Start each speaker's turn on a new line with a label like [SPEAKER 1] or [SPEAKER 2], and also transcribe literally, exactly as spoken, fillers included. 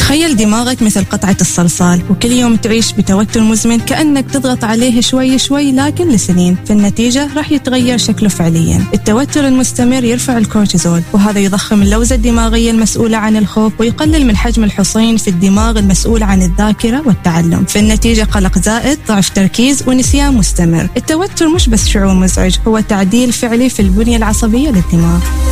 [SPEAKER 1] تخيل دماغك مثل قطعة الصلصال، وكل يوم تعيش بتوتر مزمن كأنك تضغط عليه شوي شوي لكن لسنين. في النتيجة راح يتغير شكله فعليا. التوتر المستمر يرفع الكورتيزول، وهذا يضخم اللوزة الدماغية المسؤولة عن الخوف ويقلل من حجم الحصين في الدماغ المسؤول عن الذاكرة والتعلم. في النتيجة قلق زائد، ضعف تركيز، ونسيان مستمر. التوتر مش بس شعور مزعج، هو تعديل فعلي في البنية العصبية للدماغ.